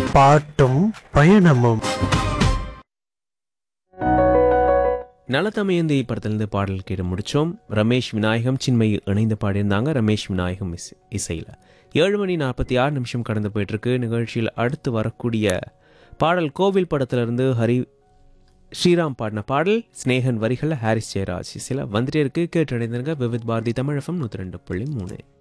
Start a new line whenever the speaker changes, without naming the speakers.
பாட்டும் பயணமும்.
நலத்தமையந்தி படத்திலிருந்து பாடல் கேட்டு முடித்தோம். ரமேஷ் விநாயகம் சின்மயி இணைந்து பாடியிருந்தாங்க. ரமேஷ் விநாயகம் இசையில் 7:46 கடந்து போயிட்டுருக்கு. நிகழ்ச்சியில் அடுத்து வரக்கூடிய பாடல் கோவில் படத்திலிருந்து ஸ்ரீராம் பாடின பாடல். ஸ்னேகன் வரிகள், ஹாரிஸ் ஜெயராஜ் இசையில் வந்துட்டே இருக்கு. கேட்டு அடைந்திருங்க. விவித் பாரதி தமிழ் FM 102.3.